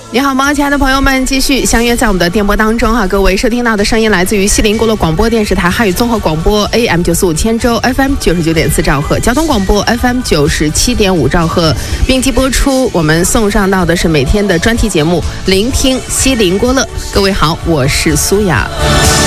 你好吗，亲爱的朋友们，继续相约在我们的电波当中哈。各位收听到的声音来自于西宁国乐广播电视台汉语综合广播 AM945千州 FM 99.4兆赫，交通广播 FM 97.5兆赫，并机播出。我们送上到的是每天的专题节目《聆听西宁国乐》。各位好，我是苏雅。